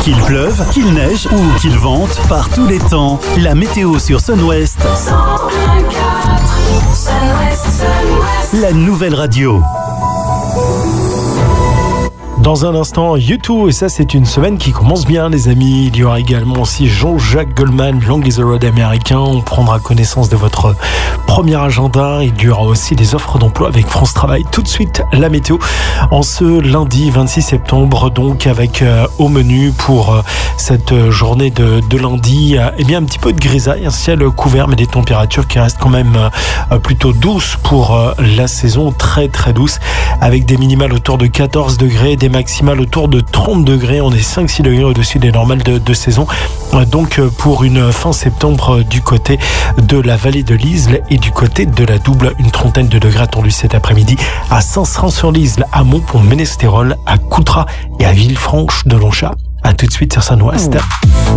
Qu'il pleuve, qu'il neige ou qu'il vente, par tous les temps, la météo sur Sun-Ouest. La nouvelle radio. Dans un instant, U2, et ça c'est une semaine qui commence bien les amis. Il y aura également aussi Jean-Jacques Goldman, Long is the Road américain. On prendra connaissance de votre premier agenda. Il y aura aussi des offres d'emploi avec France Travail. Tout de suite, la météo en ce lundi 26 septembre, donc avec au menu pour cette journée de lundi, eh bien un petit peu de grisaille, un ciel couvert mais des températures qui restent quand même plutôt douces pour la saison, très très douce, avec des minimales autour de 14 degrés, des maximales autour de 30 degrés. On est 5-6 degrés au-dessus des normales de saison. Donc pour une fin septembre du côté de la vallée de l'Isle et du côté de la Double, une 30aine de degrés attendus cet après-midi à Saint-Srin-sur-l'Isle, à Montpont-Ménestérol, à Coutras et à Villefranche-de-Lonchat. À tout de suite sur Sun-Ouest.